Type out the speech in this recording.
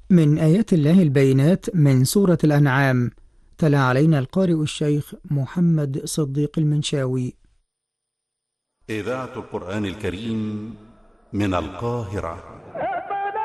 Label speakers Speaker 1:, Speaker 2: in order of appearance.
Speaker 1: من آيات الله البينات من سورة الأنعام. تلا علينا القارئ الشيخ محمد صديق المنشاوي.
Speaker 2: إذاعة القرآن الكريم من القاهرة.